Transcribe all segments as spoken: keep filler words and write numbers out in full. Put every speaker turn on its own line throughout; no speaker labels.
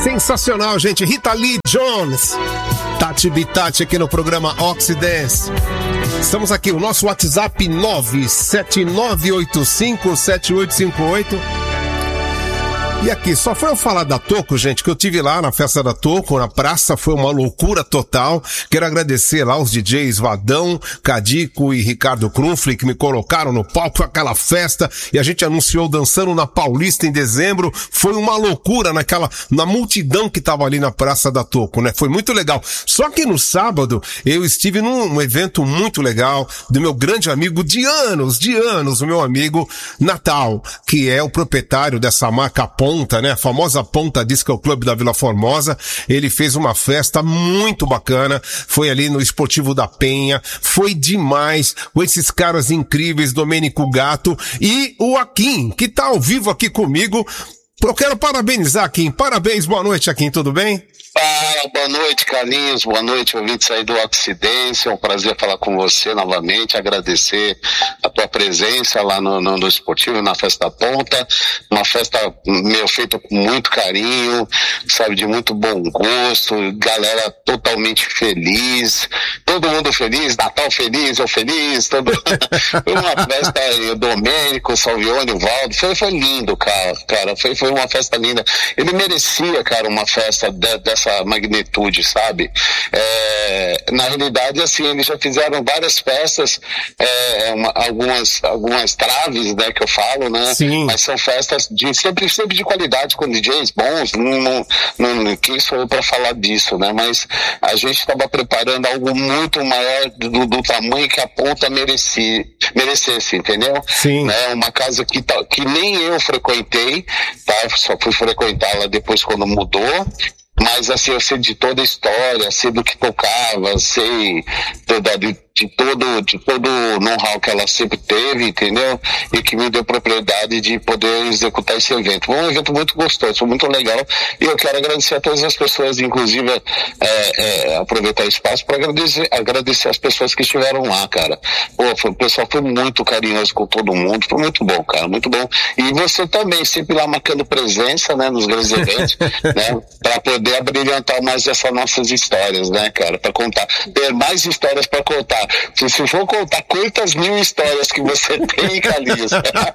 Sensacional, gente. Rita Lee Jones, Tati Bitati aqui no programa Oxidance. Estamos aqui, o nosso WhatsApp nove sete nove oito cinco sete oito cinco oito. E aqui, só foi eu falar da Toco, gente, que eu tive lá na festa da Toco, na praça, foi uma loucura total. Quero agradecer lá os D Js Vadão, Cadico e Ricardo Krumfli, que me colocaram no palco, aquela festa, e a gente anunciou Dançando na Paulista em dezembro. Foi uma loucura naquela, na multidão que tava ali na praça da Toco, né? Foi muito legal. Só que no sábado, eu estive num evento muito legal do meu grande amigo de anos, de anos, o meu amigo Natal, que é o proprietário dessa marca Ponta, né? A famosa Ponta Disco Club da Vila Formosa. Ele fez uma festa muito bacana, foi ali no Esportivo da Penha, foi demais, com esses caras incríveis, Domênico Gato e o Akin, que tá ao vivo aqui comigo. Eu quero parabenizar, Akin. Parabéns, boa noite, Akin, tudo bem?
Fala, boa noite, Carlinhos, boa noite, ouvintes aí do Oxidência, é um prazer falar com você novamente, agradecer a tua presença lá no, no, no Esportivo, na Festa da Ponta, uma festa, meu, feita com muito carinho, sabe, de muito bom gosto, galera totalmente feliz, todo mundo feliz, Natal feliz, eu feliz, todo... foi uma festa, o Domênico, o Salvione, o Valdo, foi, foi lindo, cara, cara, foi, foi uma festa linda, ele merecia, cara, uma festa de, dessa magnitude, sabe? É, na realidade, assim, eles já fizeram várias festas, é, uma, algumas, algumas traves, né, que eu falo, né?
Sim. Mas
são festas de, sempre, sempre de qualidade, com D Js bons, não, não, não quem sou eu para falar disso, né? Mas a gente estava preparando algo muito maior do, do tamanho que a Ponta merecia, merecesse, entendeu?
Sim.
Né? Uma casa que, que nem eu frequentei, tá? Só fui frequentá-la depois quando mudou. Mas assim, eu sei de toda a história, sei do que tocava, sei toda, de, de todo de todo o know-how que ela sempre teve, entendeu? E que me deu propriedade de poder executar esse evento. Foi um evento muito gostoso, foi muito legal. E eu quero agradecer a todas as pessoas, inclusive é, é, aproveitar o espaço para agradecer, agradecer as pessoas que estiveram lá, cara. Pô, foi, o pessoal foi muito carinhoso com todo mundo, foi muito bom, cara, muito bom. E você também, sempre lá marcando presença, né, nos grandes eventos, né, para poder abrilhantar mais essas nossas histórias, né, cara, para contar, ter mais histórias para contar. Se, se for contar quantas mil histórias que você tem, Carlinhos,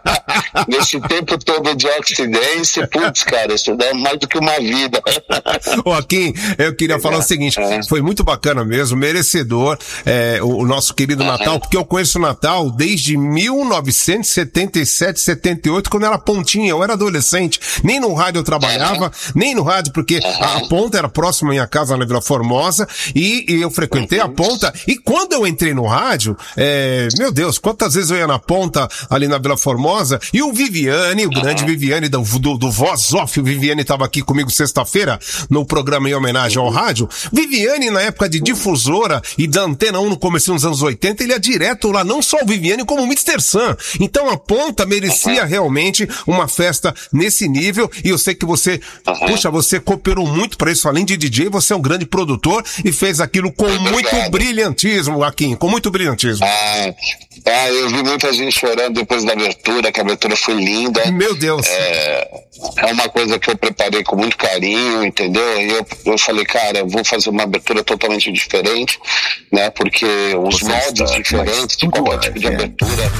nesse tempo todo de Oxidência, putz, cara, isso dá mais do que uma vida.
Ô, Akin, eu queria falar é, o seguinte, é. foi muito bacana mesmo, merecedor, é, o, o nosso querido uhum. Natal, porque eu conheço o Natal desde mil novecentos e setenta e sete, setenta e oito, quando era pontinha, eu era adolescente, nem no rádio eu trabalhava, uhum. nem no rádio, porque uhum. a, a Ponta era próxima à minha casa na Vila Formosa, e, e eu frequentei uhum. a Ponta, e quando eu entrei no rádio, é, meu Deus, quantas vezes eu ia na Ponta, ali na Vila Formosa, e o Viviane, o uhum. grande Viviane do, do, do Voz Off, o Viviane estava aqui comigo sexta-feira, no programa em homenagem ao rádio. Viviane, na época de difusora e da Antena um, no começo dos anos oitenta, ele ia direto lá, não só o Viviane, como o mister Sam. Então a Ponta merecia realmente uma festa nesse nível, e eu sei que você, uhum. puxa, você cooperou muito para isso, além de D J, você é um grande produtor e fez aquilo com
Obrigado.
muito brilhantismo, Akin, com muito brilhantismo.
Ah, ah, eu vi muita gente chorando depois da abertura, que a abertura foi linda.
Meu Deus.
É, é uma coisa que eu preparei com muito carinho, entendeu? E eu, eu falei, cara, eu vou fazer uma abertura totalmente diferente, né? Porque os Você moldes está, diferentes de qualquer tipo de abertura.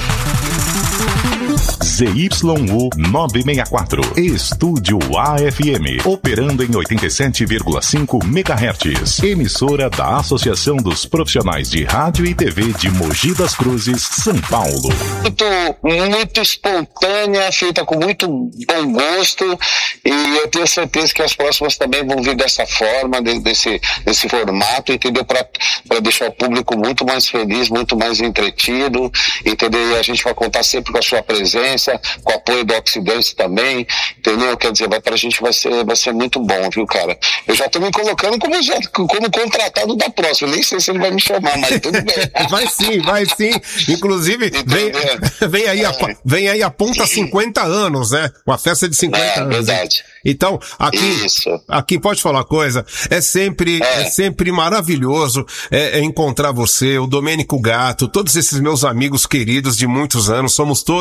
Z Y U novecentos e sessenta e quatro, Estúdio A F M, operando em oitenta e sete vírgula cinco megahertz, emissora da Associação dos Profissionais de Rádio e T V de Mogi das Cruzes, São Paulo.
Muito, muito espontânea, feita com muito bom gosto, e eu tenho certeza que as próximas também vão vir dessa forma, desse, desse formato, entendeu? Para deixar o público muito mais feliz, muito mais entretido, entendeu? E a gente vai contar sempre com a sua presença, com o apoio do Oxidance também, entendeu? Quer dizer, vai, pra gente vai ser, vai ser muito bom, viu, cara? Eu já tô me colocando como, já, como contratado da próxima, nem sei se ele vai me chamar, mas tudo bem.
Vai sim, vai sim. Inclusive, vem, vem, aí a, vem aí a Ponta cinquenta anos, né? Uma festa de cinquenta
é,
anos.
Verdade.
Então, aqui, aqui pode falar uma coisa, é sempre, é, é sempre maravilhoso é, é encontrar você, o Domênico Gato, todos esses meus amigos queridos de muitos anos, somos todos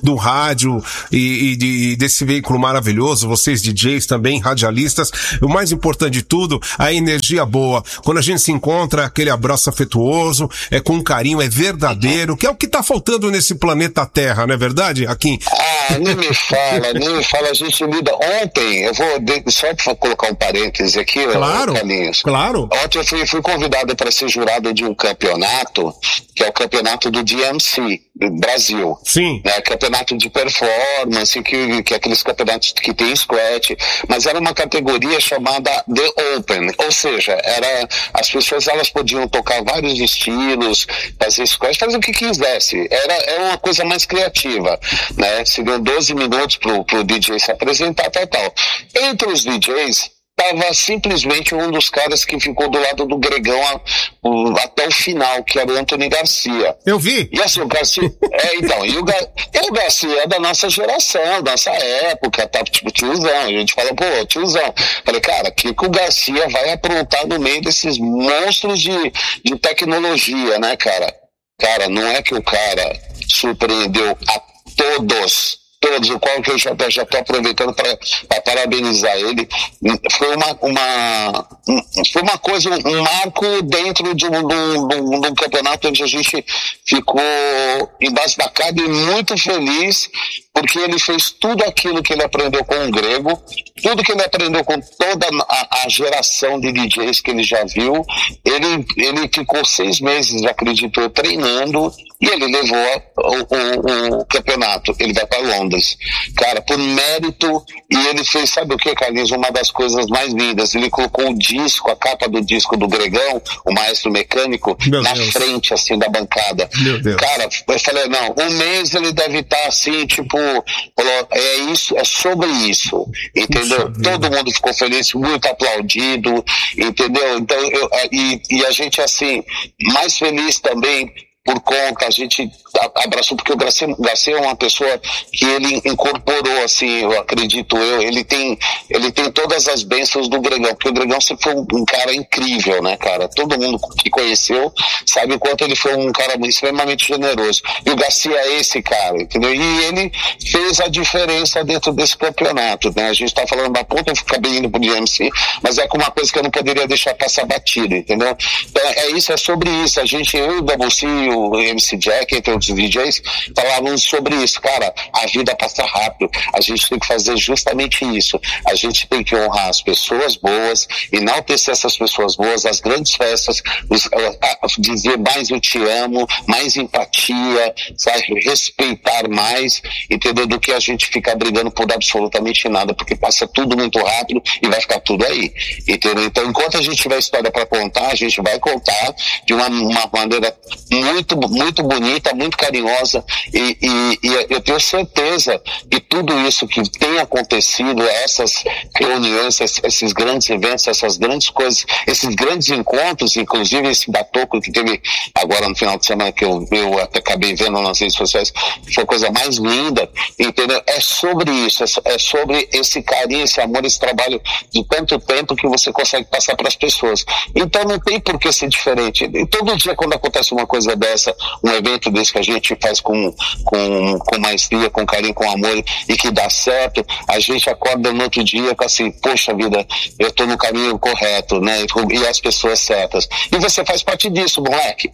do rádio e, e de, desse veículo maravilhoso, vocês D Js também, radialistas. O mais importante de tudo, a energia boa. Quando a gente se encontra, aquele abraço afetuoso, é com carinho, é verdadeiro, que é o que tá faltando nesse planeta Terra, não é verdade, Akin?
Ah, nem me fala, nem me fala, a gente lida. Ontem, eu vou de, só pra colocar um parêntese aqui,
claro,
Carlinhos.
Claro.
Ontem eu fui, fui convidado para ser jurado de um campeonato, que é o campeonato do D M C, do Brasil.
Sim.
Né, campeonato de performance, que, que é aqueles campeonatos que tem scratch, mas era uma categoria chamada The Open, ou seja, era, as pessoas elas podiam tocar vários estilos, fazer scratch, fazer o que quisesse, era, era uma coisa mais criativa, né, seriam doze minutos pro, pro D J se apresentar, tal, tal. Entre os D Js, tava simplesmente um dos caras que ficou do lado do Gregão a, o, até o final, que era o Antony Garcia.
Eu vi.
E assim, o Garcia, é, então, e o, e o Garcia é da nossa geração, da nossa época, tá, tipo, tiozão, a gente fala, pô, tiozão. Falei, cara, o que, que o Garcia vai aprontar no meio desses monstros de, de tecnologia, né, cara? Cara, não é que o cara surpreendeu a todos, todos, o qual que eu já já estou aproveitando para parabenizar ele. Foi uma, uma, foi uma coisa, um marco dentro de um, de, um, de, um, de um campeonato onde a gente ficou embasbacado e muito feliz, porque ele fez tudo aquilo que ele aprendeu com o Grego, tudo que ele aprendeu com toda a, a geração de D Js que ele já viu. Ele, ele ficou seis meses, acredito eu, treinando, e ele levou o, o, o campeonato. Ele vai para Londres, cara, por mérito. E ele fez, sabe o que, Carlinhos? Uma das coisas mais lindas, ele colocou o disco, a capa do disco do Gregão, o maestro mecânico, Meu na Deus. frente, assim, da bancada.
Meu Deus.
Cara, eu falei, não, um mês ele deve estar assim, tipo, falou, é isso, é sobre isso, entendeu? Puxa, todo mundo ficou feliz, muito aplaudido, entendeu? Então, eu, e, e a gente, assim, mais feliz também por conta, a gente abraçou, porque o Garcia, Garcia é uma pessoa que ele incorporou, assim, eu acredito eu, ele tem, ele tem todas as bênçãos do Gregão, porque o Gregão sempre foi um, um cara incrível, né, cara? Todo mundo que conheceu sabe o quanto ele foi um cara extremamente generoso. E o Garcia é esse cara, entendeu? E ele fez a diferença dentro desse campeonato, né? A gente tá falando da ponta, eu acabei indo pro D M C, mas é com uma coisa que eu não poderia deixar passar batido, entendeu? Então, é isso, é sobre isso. A gente, eu e o Double C, o M C Jack, entre outros D Js, falávamos sobre isso. Cara, a vida passa rápido, a gente tem que fazer justamente isso. A gente tem que honrar as pessoas boas, enaltecer essas pessoas boas, as grandes festas, os, a, a, dizer mais eu te amo, mais empatia, sabe? Respeitar mais, entendeu? Do que a gente ficar brigando por absolutamente nada, porque passa tudo muito rápido e vai ficar tudo aí, entendeu? Então, enquanto a gente tiver história para contar, a gente vai contar de uma, uma maneira muito, muito bonita, muito carinhosa, e, e, e eu tenho certeza que tudo isso que tem acontecido, essas reuniões, esses grandes eventos, essas grandes coisas, esses grandes encontros, inclusive esse da Toco que teve agora no final de semana, que eu, eu até acabei vendo nas redes sociais, foi a coisa mais linda, entendeu? É sobre isso, é sobre esse carinho, esse amor, esse trabalho de tanto tempo que você consegue passar para as pessoas. Então não tem por que ser diferente. E todo dia quando acontece uma coisa dessa, um evento desse que a gente faz com, com, com maestria, com carinho, com amor, e que dá certo, a gente acorda no outro dia com assim, poxa vida, eu tô no caminho correto, né? E as pessoas certas. E você faz parte disso, moleque.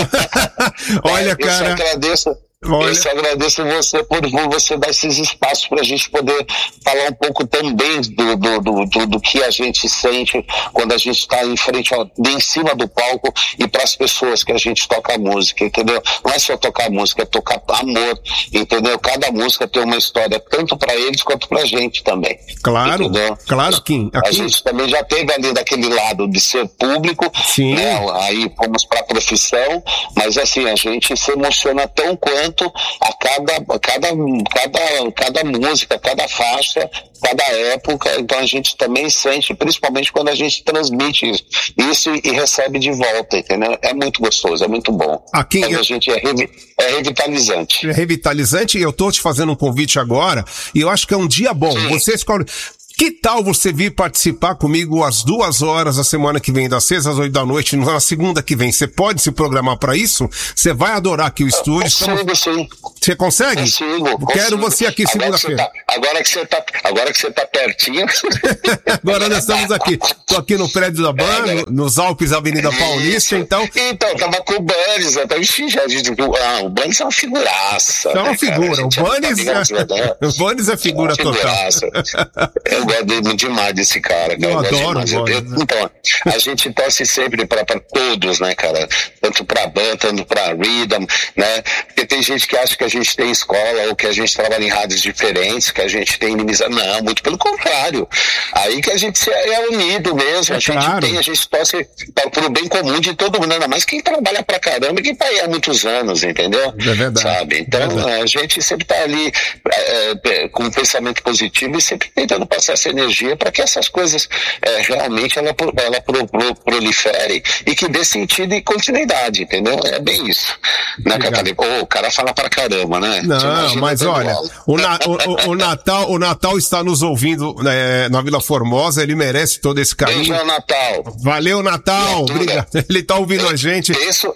Olha,
é,
cara.
Eu só agradeço. Olha. Eu só agradeço você por, por você dar esses espaços para a gente poder falar um pouco também do, do, do, do, do que a gente sente quando a gente está em frente, ó, em cima do palco, e para as pessoas que a gente toca a música, entendeu? Não é só tocar música, é tocar amor, entendeu? Cada música tem uma história, tanto para eles quanto para a gente também.
Claro,
entendeu?
Claro, Kim. Aqui...
A gente também já teve ali daquele lado de ser público,
Sim.
né? Aí fomos para a profissão, mas assim, a gente se emociona tão quanto a cada, cada, cada, cada música, cada faixa, cada época. Então a gente também sente, principalmente quando a gente transmite isso, isso e recebe de volta, entendeu? É muito gostoso, é muito bom.
Aqui
Mas
eu...
a gente é, revi... é revitalizante.
É revitalizante, e eu tô te fazendo um convite agora, e eu acho que é um dia bom.
Sim.
Você escolhe... Que tal você vir participar comigo às duas horas da semana que vem, das seis às oito da noite, na segunda que vem? Você pode se programar para isso? Você vai adorar aqui o estúdio.
Eu consigo, sim.
Você consegue?
Consigo,
Quero
consigo.
você aqui segunda-feira.
Agora que você tá, agora que você tá pertinho.
Agora nós estamos aqui. Tô aqui no prédio da Ban, é, nos Alpes, Avenida isso. Paulista, então.
Então, tava com o Bunnies, eu tava já ah, o Bunnies é uma figuraça.
É uma né, figura. O Bunnies é, o Bunnies é figura é total.
Eu gosto demais desse cara. cara.
Eu, eu adoro.
Eu, eu, então, a gente torce sempre para todos, né, cara? Tanto pra Ban, tanto pra Rhythm, né? Porque tem gente que acha que a gente tem escola ou que a gente trabalha em rádios diferentes, que a gente tem inimizade. Não, muito pelo contrário. Aí que a gente é unido mesmo. É a gente claro. tem, a gente torce para o bem comum de todo mundo, ainda mais quem trabalha pra caramba e quem tá aí há muitos anos, entendeu?
É verdade.
Sabe? Então, é verdade. A gente sempre tá ali é, é, com um pensamento positivo e sempre tentando passar essa energia para que essas coisas é, realmente ela, ela pro, pro, proliferem e que dê sentido e continuidade, entendeu? É bem isso. Né, oh, o cara fala pra caramba, né?
Não, mas olha, o, na, o, o, Natal, o Natal está nos ouvindo né, na Vila Formosa, ele merece todo esse carinho.
Beijo ao Natal.
Valeu, Natal. Obrigado. Ele tá ouvindo a gente.
Penso,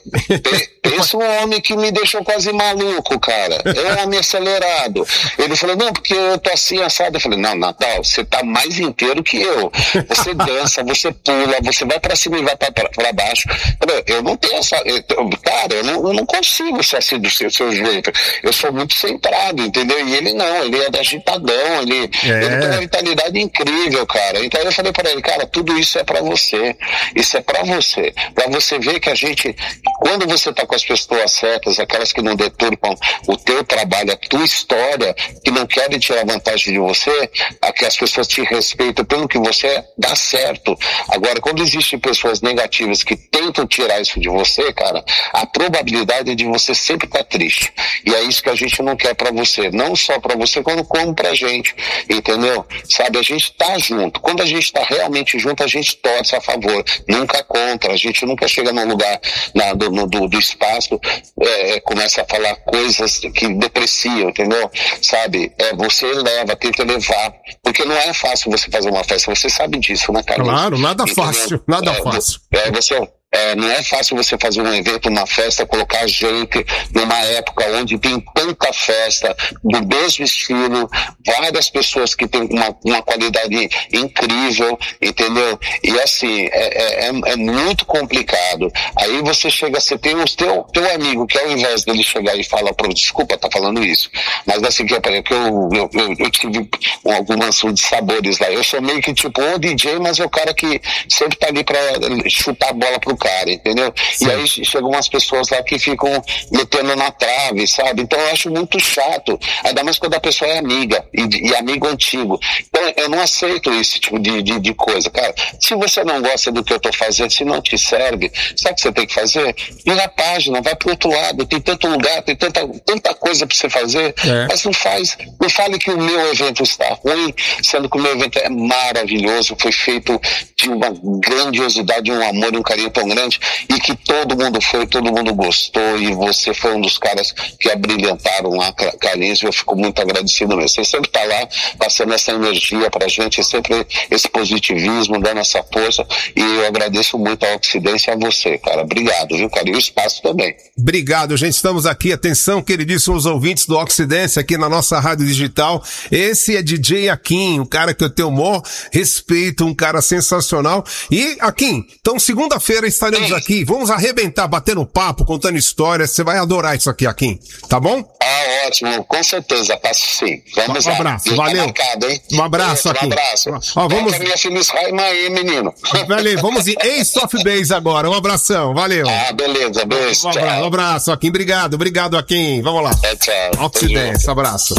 penso um homem que me deixou quase maluco, cara. É um homem acelerado. Ele falou, não, porque eu tô assim assado. Eu falei, não, Natal, você tá mais inteiro que eu. Você dança, você pula, você vai pra cima e vai pra, pra, pra baixo. Eu não tenho essa... Eu, cara, eu não, eu não consigo ser assim do seu, seu jeito. Eu sou muito centrado, entendeu? E ele não, ele é agitadão, ele, é. ele tem uma vitalidade incrível, cara. Então eu falei pra ele, cara, tudo isso é pra você. Isso é pra você. Pra você ver que a gente, quando você tá com as pessoas certas, aquelas que não deturpam o teu trabalho, a tua história, que não querem tirar vantagem de você, a que as pessoas te respeitam pelo que você é, dá certo. Agora, quando existem pessoas negativas que tentam tirar isso de você, cara, a probabilidade é de você sempre estar triste. E é isso que a gente não quer pra você. Não só pra você, como, como pra gente. Entendeu? Sabe, a gente tá junto. Quando a gente tá realmente junto, a gente torce a favor. Nunca contra. A gente nunca chega num lugar na, do, no, do, do espaço, é, começa a falar coisas que depreciam, entendeu? Sabe? É, você eleva, tenta elevar. Porque não é fácil você fazer uma festa. Você sabe disso, né, Carlos?
Claro, nada entendeu? fácil. Nada
é,
fácil.
É, você... É, não é fácil você fazer um evento, uma festa, colocar gente numa época onde tem tanta festa, do mesmo estilo, várias pessoas que têm uma, uma qualidade incrível, entendeu? E assim, é, é, é muito complicado. Aí você chega, você tem o teu, teu amigo, que ao invés dele chegar e falar, pro, desculpa, tá falando isso, mas assim, que eu, eu, eu, eu, eu tive algumas de sabores lá. Eu sou meio que tipo um D J, mas é o cara que sempre tá ali pra chutar a bola pro cara, entendeu? Sim. E aí chegam umas pessoas lá que ficam metendo na trave, sabe? Então eu acho muito chato, ainda mais quando a pessoa é amiga e, e amigo antigo. Então eu não aceito esse tipo de, de, de coisa, cara. Se você não gosta do que eu tô fazendo, se não te serve, sabe o que você tem que fazer? Vira a página, vai pro outro lado, tem tanto lugar, tem tanta, tanta coisa pra você fazer, é. mas não faz, não fale que o meu evento está ruim, sendo que o meu evento é maravilhoso, foi feito de uma grandiosidade, um amor e um carinho tão grande, e que todo mundo foi, todo mundo gostou, e você foi um dos caras que abrilhantaram lá, Carlinhos, e eu fico muito agradecido mesmo. Você sempre tá lá, passando essa energia pra gente, sempre esse positivismo, dando essa força, e eu agradeço muito a Oxidência e a você, cara. Obrigado, viu, cara? E o espaço também.
Obrigado, gente. Estamos aqui. Atenção, queridíssimos ouvintes do Oxidência, aqui na nossa rádio digital. Esse é D J Akin, um cara que eu tenho o maior respeito, um cara sensacional. E, Akin, então segunda-feira estaremos Sim. aqui. Vamos arrebentar, batendo papo, contando histórias. Você vai adorar isso aqui, Akin. Tá bom?
Ah, ótimo. Com certeza, passo sim. Vamos
um
lá.
Um abraço,
tá
valeu.
Marcado, hein?
Um abraço, Akin.
Um abraço.
Ó, vamos...
a minha filha Israel aí, menino.
Valeu, vamos em Ace of Base agora. Um abração, valeu.
Ah, beleza, beijo.
Um abraço, um abraço, Akin. Obrigado, obrigado, Akin. Vamos lá.
É, tchau.
Oxidência, abraço.